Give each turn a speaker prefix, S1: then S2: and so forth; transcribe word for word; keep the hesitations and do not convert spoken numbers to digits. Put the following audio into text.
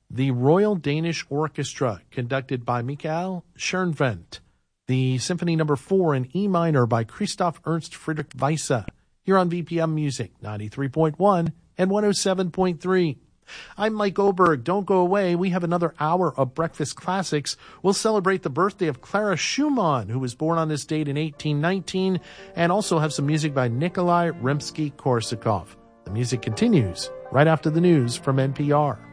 S1: the Royal Danish Orchestra, conducted by Michael Schoenwendt. The Symphony Number four in E minor by Christoph Ernst Friedrich Weisse, here on V P M Music, ninety-three point one and one oh seven point three. I'm Mike Oberg. Don't go away. We have another hour of Breakfast Classics. We'll celebrate the birthday of Clara Schumann, who was born on this date in eighteen nineteen, and also have some music by Nikolai Rimsky-Korsakov. The music continues right after the news from N P R.